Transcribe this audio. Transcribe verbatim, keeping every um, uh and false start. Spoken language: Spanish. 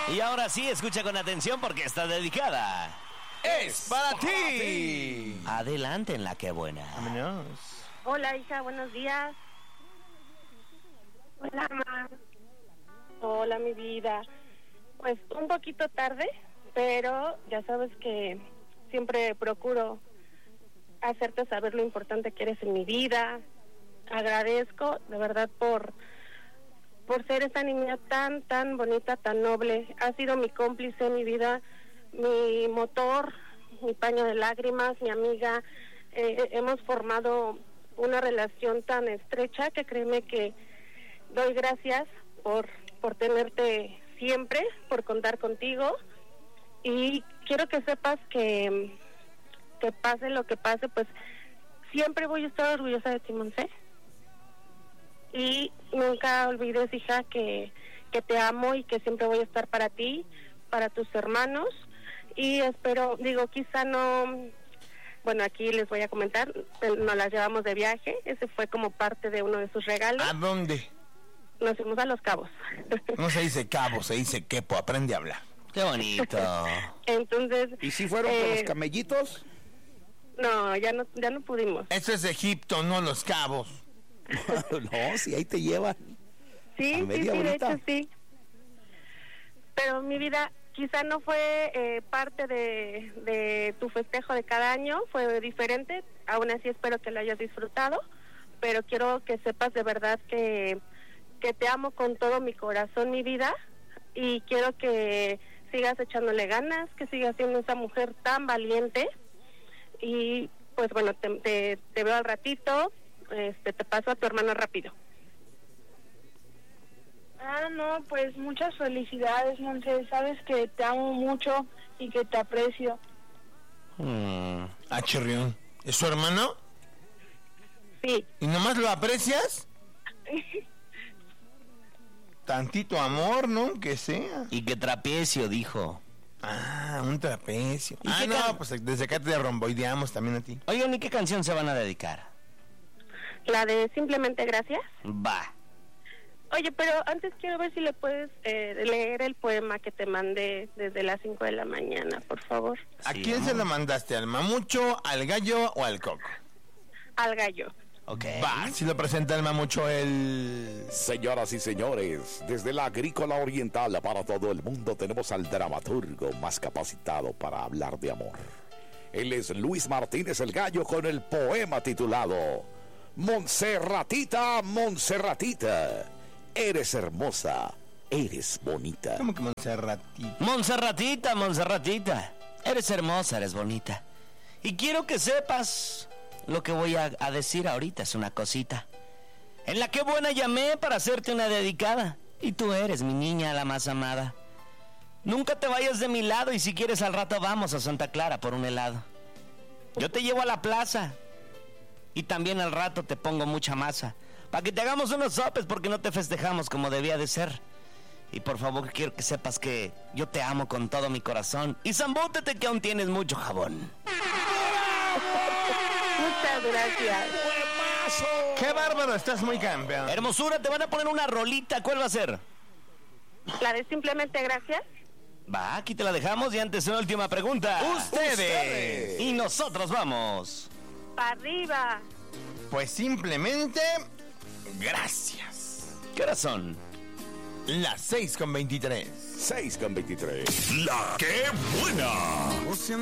Y ahora sí, escucha con atención porque está dedicada. ¡Es para ti! Adelante en la que buena. Vámonos. Hola, hija, buenos días. Hola, mamá. Hola, mi vida. Pues un poquito tarde, pero ya sabes que siempre procuro hacerte saber lo importante que eres en mi vida. Agradezco, de verdad, por, por ser esa niña tan, tan bonita, tan noble. Has sido mi cómplice en mi vida, mi motor, mi paño de lágrimas, mi amiga. Eh, hemos formado una relación tan estrecha que créeme que doy gracias por, por tenerte siempre, por contar contigo. Y quiero que sepas que, que pase lo que pase, pues siempre voy a estar orgullosa de ti, Monse. Y nunca olvides, hija, que, que te amo y que siempre voy a estar para ti, para tus hermanos. Y espero, digo, quizá no, bueno, aquí les voy a comentar, nos las llevamos de viaje, ese fue como parte de uno de sus regalos. ¿A dónde? Nos fuimos a Los Cabos. No se dice cabo, se dice quepo, aprende a hablar. Qué bonito. Entonces... ¿Y si fueron eh, con los camellitos? No, ya no, ya no pudimos. Eso es Egipto, no Los Cabos. No, si ahí te llevan. Sí, a sí, media sí, de horita. hecho sí. Pero mi vida quizá no fue eh, parte de, de tu festejo de cada año, fue diferente. Aún así espero que lo hayas disfrutado, pero quiero que sepas de verdad que, que te amo con todo mi corazón, mi vida, y quiero que sigas echándole ganas, que sigas siendo esa mujer tan valiente. Y pues bueno, te, te, te veo al ratito. Este, te paso a tu hermano rápido. Ah, no, pues muchas felicidades, Monse. Sabes que te amo mucho y que te aprecio. Mm. Ah, chirrión. ¿Es su hermano? Sí. ¿Y nomás lo aprecias? Tantito amor, ¿no? Que sea. Y que trapecio, dijo. Ah, un trapecio. ¿Y Ah, qué no, can- pues desde acá te romboideamos también a ti. Oigan, ¿y qué canción se van a dedicar? La de Simplemente Gracias. Va. Oye, pero antes quiero ver si le puedes eh, leer el poema que te mandé desde las cinco de la mañana, por favor. ¿A Sí, quién ¿no? se lo mandaste? ¿Al mamucho, al gallo o al coco? Al gallo. Ok. Va, si lo presenta el mamucho el... Señoras y señores, desde la Agrícola Oriental para todo el mundo tenemos al dramaturgo más capacitado para hablar de amor. Él es Luis Martínez el Gallo con el poema titulado Monserratita, Monserratita, eres hermosa, eres bonita. ¿Cómo que Monserratito? Monserratita, Monserratita. Eres hermosa, eres bonita. Y quiero que sepas lo que voy a, a decir ahorita, es una cosita. En la que buena llamé para hacerte una dedicada. Y tú eres mi niña, la más amada. Nunca te vayas de mi lado y si quieres al rato vamos a Santa Clara por un helado. Yo te llevo a la plaza. Y también al rato te pongo mucha masa. Para que te hagamos unos sopes porque no te festejamos como debía de ser. Y por favor quiero que sepas que yo te amo con todo mi corazón. Y zambútete que aún tienes mucho jabón. Muchas gracias. ¡Qué bárbaro! Estás muy campeón. Hermosura, te van a poner una rolita. ¿Cuál va a ser? La de Simplemente Gracias. Va, aquí te la dejamos y antes una última pregunta. Ustedes. Y nosotros vamos. Para arriba. Pues simplemente... Gracias. ¿Qué horas son? Las seis con veintitrés. seis con veintitrés. La que buena.